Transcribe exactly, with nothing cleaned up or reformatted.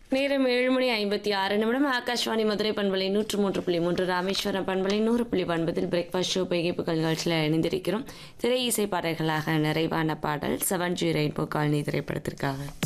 நேரம் ஏழு மணி ஐம்பத்தி ஆறு நிமிடம். ஆகாஷ்வாணி மதுரை பண்பலை நூற்று மூன்று புள்ளி மூன்று, ராமேஸ்வரம் பண்பலை நூறு புள்ளி ஒன்பதில் பிரேக்ஃபாஸ்ட் ஷோ பகிர்ப்புகள் நிகழ்ச்சியில் இணைந்திருக்கிறோம். திரை இசை பாடல்களாக நிறைவான பாடல் செவன் ஜி ரெயின்போ காலனி திரைப்படத்திற்காக.